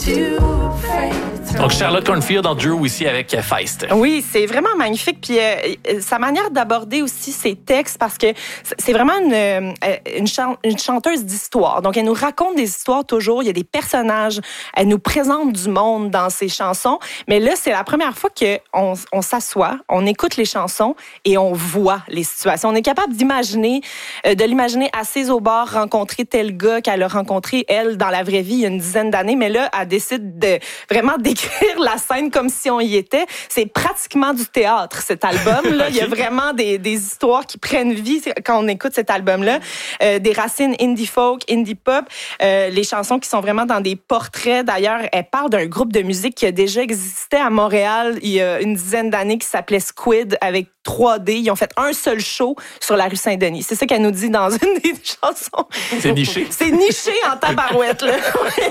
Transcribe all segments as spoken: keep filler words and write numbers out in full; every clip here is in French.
Donc, Charlotte Cornfield en duo ici avec Feist. Oui, c'est vraiment magnifique. Puis euh, sa manière d'aborder aussi ses textes, parce que c'est vraiment une, une, chan- une chanteuse d'histoire. Donc, elle nous raconte des histoires toujours. Il y a des personnages. Elle nous présente du monde dans ses chansons. Mais là, c'est la première fois qu'on on s'assoit, on écoute les chansons et on voit les situations. On est capable d'imaginer, euh, de l'imaginer assise au bar, rencontrer tel gars qu'elle a rencontré, elle, dans la vraie vie, il y a une dizaine d'années. Mais là, elle décide de vraiment d'écrire la scène comme si on y était. C'est pratiquement du théâtre, cet album-là. Il y a vraiment des, des histoires qui prennent vie quand on écoute cet album-là. Euh, des racines indie folk, indie pop, euh, les chansons qui sont vraiment dans des portraits. D'ailleurs, elle parle d'un groupe de musique qui a déjà existé à Montréal il y a une dizaine d'années qui s'appelait Squid avec trois D. Ils ont fait un seul show sur la rue Saint-Denis. C'est ça qu'elle nous dit dans une des chansons. C'est niché. C'est niché en tabarouette, là.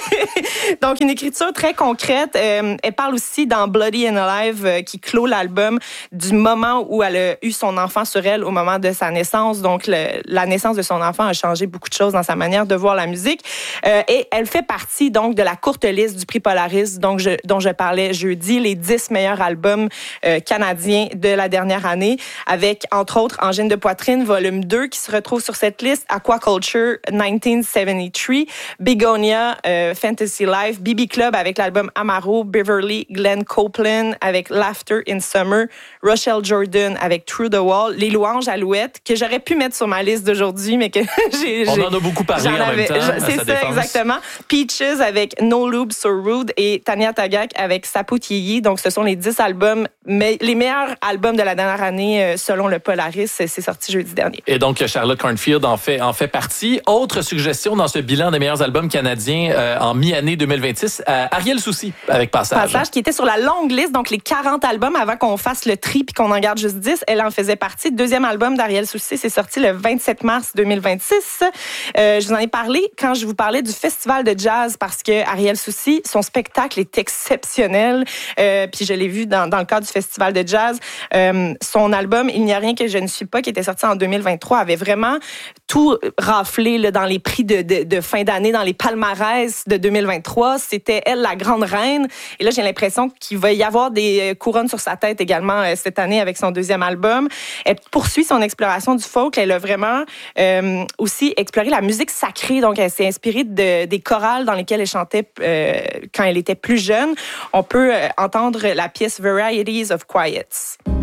Donc, une écriture très concrète. Euh, elle parle aussi dans Bloody and Alive, euh, qui clôt l'album, du moment où elle a eu son enfant sur elle au moment de sa naissance. Donc, le, la naissance de son enfant a changé beaucoup de choses dans sa manière de voir la musique. Euh, et elle fait partie, donc, de la courte liste du prix Polaris, donc je, dont je parlais jeudi, les dix meilleurs albums euh, canadiens de la dernière année, avec, entre autres, Angine de poitrine, volume deux, qui se retrouve sur cette liste, Aquaculture, dix-neuf soixante-treize, Begonia, euh, Fantasy Life, B B Club avec l'album Amaro, Beverly, Glenn Copeland avec Laughter in Summer, Rochelle Jordan avec Through the Wall, Les Louanges Alouettes, que j'aurais pu mettre sur ma liste d'aujourd'hui, mais que j'ai... On j'ai, en a beaucoup parlé en avais, même temps, je, C'est à sa ça, défense. exactement. Peaches avec No Lube So Rude et Tania Tagak avec Sapoutiyi. Donc, ce sont les dix albums, mais les meilleurs albums de la dernière année, selon le Polaris. C'est sorti jeudi dernier. Et donc, Charlotte Cornfield en fait, en fait partie. Autre suggestion dans ce bilan des meilleurs albums canadiens euh, en mi-année deux mille vingt-six, euh, Ariel Soucy avec Passage. Passage qui était sur la longue liste, donc les quarante albums avant qu'on fasse le tri puis qu'on en garde juste dix. Elle en faisait partie. Deuxième album d'Ariel Soucy, c'est sorti le vingt-sept mars deux mille vingt-six. Euh, je vous en ai parlé quand je vous parlais du festival de jazz parce que Ariel Soucy, son spectacle est exceptionnel. Euh, puis je l'ai vu dans, dans le cadre du festival de jazz. Euh, son album Il n'y a rien que je ne suis pas, qui était sorti en deux mille vingt-trois, avait vraiment tout raflé là, dans les prix de, de, de fin d'année, dans les palmarès de deux mille vingt-trois. C'était elle la grande reine. Et là, j'ai l'impression qu'il va y avoir des couronnes sur sa tête également euh, cette année avec son deuxième album. Elle poursuit son exploration du folk. Elle a vraiment euh, aussi exploré la musique sacrée. Donc, elle s'est inspirée de, des chorales dans lesquelles elle chantait euh, quand elle était plus jeune. On peut euh, entendre la pièce Varieties of Quiets.